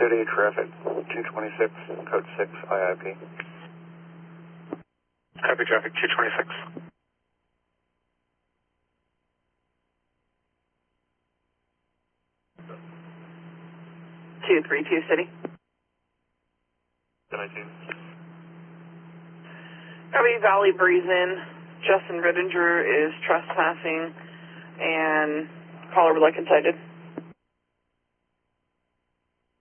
City, traffic 226, code 6, IIP. Copy, traffic 226. (232) City. 19. Copy, Valley Breeze in. Justin Rittinger is trespassing and caller would like cited.